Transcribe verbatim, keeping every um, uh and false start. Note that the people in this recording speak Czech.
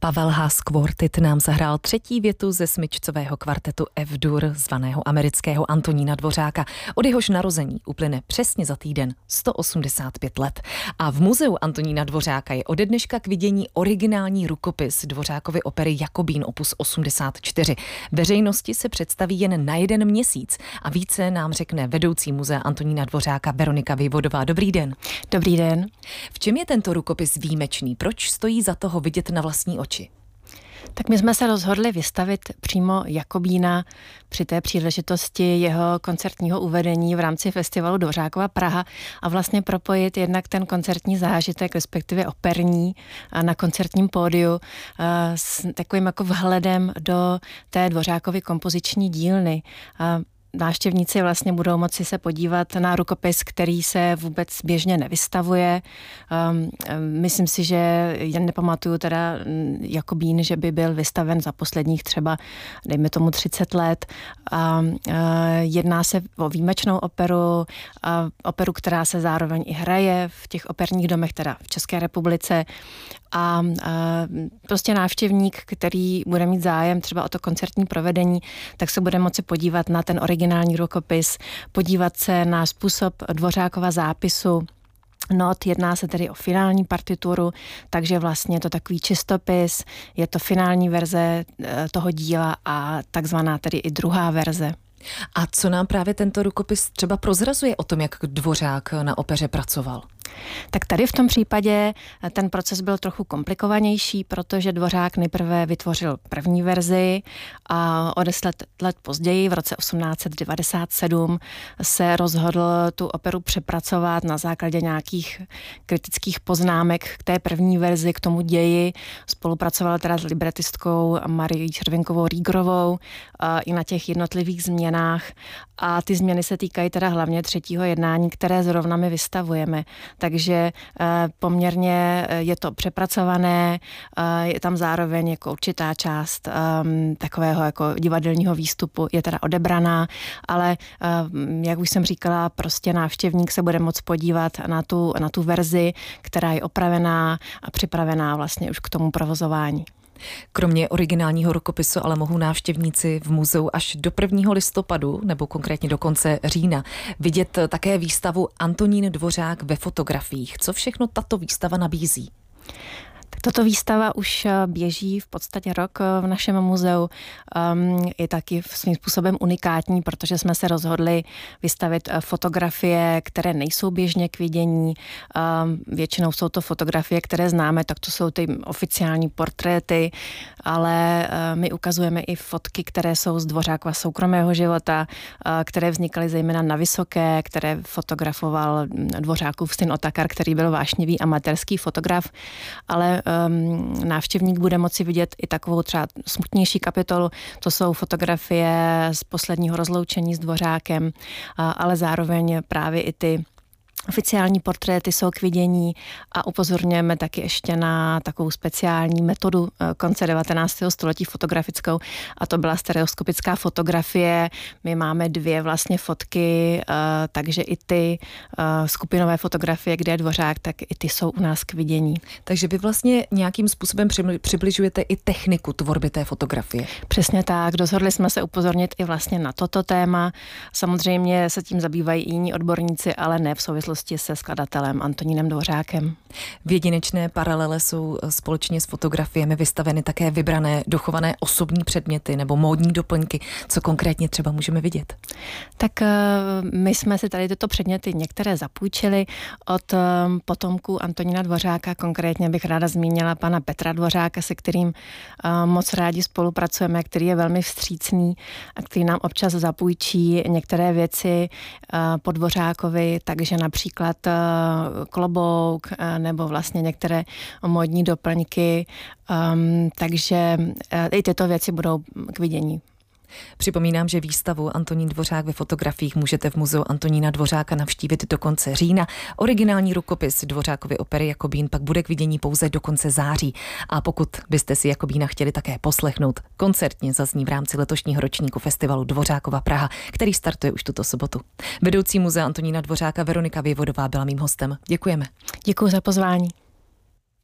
Pavel Haas Quartet nám zahrál třetí větu ze smyčcového kvartetu F-dur zvaného amerického Antonína Dvořáka. Od jehož narození uplyne přesně za týden sto osmdesát pět let. A v muzeu Antonína Dvořáka je ode dneška k vidění originální rukopis Dvořákovy opery Jakobín opus osmdesát čtyři. Veřejnosti se představí jen na jeden měsíc a více nám řekne vedoucí muzea Antonína Dvořáka Veronika Vejvodová. Dobrý den. Dobrý den. V čem je tento rukopis výjimečný? Proč stojí za toho vidět na vlastní oči? Tak my jsme se rozhodli vystavit přímo Jakobína při té příležitosti jeho koncertního uvedení v rámci festivalu Dvořákova Praha a vlastně propojit jednak ten koncertní zážitek, respektive operní na koncertním pódiu s takovým jako vhledem do té Dvořákovy kompoziční dílny. Návštěvníci vlastně budou moci se podívat na rukopis, který se vůbec běžně nevystavuje. Um, myslím si, že jen nepamatuju teda Jakobín, že by byl vystaven za posledních třeba, dejme tomu třicet let. A, uh, jedná se o výjimečnou operu, uh, operu, která se zároveň i hraje v těch operních domech, teda v České republice. A, a prostě návštěvník, který bude mít zájem třeba o to koncertní provedení, tak se bude moci podívat na ten originální rukopis, podívat se na způsob Dvořákova zápisu not, jedná se tedy o finální partituru, takže vlastně je to takový čistopis, je to finální verze toho díla a takzvaná tedy i druhá verze. A co nám právě tento rukopis třeba prozrazuje o tom, jak Dvořák na opeře pracoval? Tak tady v tom případě ten proces byl trochu komplikovanější, protože Dvořák nejprve vytvořil první verzi a o deset let později, v roce osmnáct set devadesát sedm, se rozhodl tu operu přepracovat na základě nějakých kritických poznámek k té první verzi, k tomu ději. Spolupracoval teda s libretistkou Marií Červenkovou-Rýgrovou i na těch jednotlivých změnách a ty změny se týkají teda hlavně třetího jednání, které zrovna my vystavujeme. Takže poměrně je to přepracované, je tam zároveň jako určitá část um, takového jako divadelního výstupu je teda odebraná, ale um, jak už jsem říkala, prostě návštěvník se bude moct podívat na tu, na tu verzi, která je opravená a připravená vlastně už k tomu provozování. Kromě originálního rukopisu ale mohou návštěvníci v muzeu až do prvního listopadu, nebo konkrétně do konce října, vidět také výstavu Antonín Dvořák ve fotografiích. Co všechno tato výstava nabízí? Tato výstava už běží v podstatě rok v našem muzeu. Um, je taky svým způsobem unikátní, protože jsme se rozhodli vystavit fotografie, které nejsou běžně k vidění. Um, většinou jsou to fotografie, které známe, tak to jsou ty oficiální portréty, ale uh, my ukazujeme i fotky, které jsou z Dvořákova soukromého života, uh, které vznikaly zejména na Vysoké, které fotografoval Dvořákův syn Otakar, který byl vášnivý amatérský fotograf, ale Um, návštěvník bude moci vidět i takovou třeba smutnější kapitolu. To jsou fotografie z posledního rozloučení s Dvořákem, uh, ale zároveň právě i ty oficiální portréty jsou k vidění a upozorňujeme taky ještě na takovou speciální metodu konce devatenáctého století fotografickou a to byla stereoskopická fotografie. My máme dvě vlastně fotky, takže i ty skupinové fotografie, kde je Dvořák, tak i ty jsou u nás k vidění. Takže vy vlastně nějakým způsobem přibližujete i techniku tvorby té fotografie. Přesně tak. Rozhodli jsme se upozornit i vlastně na toto téma. Samozřejmě se tím zabývají i jiní odborníci, ale ne v souvislosti se skladatelem Antonínem Dvořákem. V jedinečné paralele jsou společně s fotografiemi vystaveny také vybrané dochované osobní předměty nebo módní doplňky. Co konkrétně třeba můžeme vidět? Tak my jsme si tady tyto předměty některé zapůjčili od potomků Antonína Dvořáka. Konkrétně bych ráda zmínila pana Petra Dvořáka, se kterým moc rádi spolupracujeme, který je velmi vstřícný a který nám občas zapůjčí některé věci po Dvořákovi, takže například Například klobouk nebo vlastně některé módní doplňky, um, takže i tyto věci budou k vidění. Připomínám, že výstavu Antonín Dvořák ve fotografiích můžete v muzeu Antonína Dvořáka navštívit do konce října. Originální rukopis Dvořákovy opery Jakobín pak bude k vidění pouze do konce září. A pokud byste si Jakobína chtěli také poslechnout, koncertně zazní v rámci letošního ročníku festivalu Dvořákova Praha, který startuje už tuto sobotu. Vedoucí muzea Antonína Dvořáka Veronika Vejvodová byla mým hostem. Děkujeme. Děkuji za pozvání.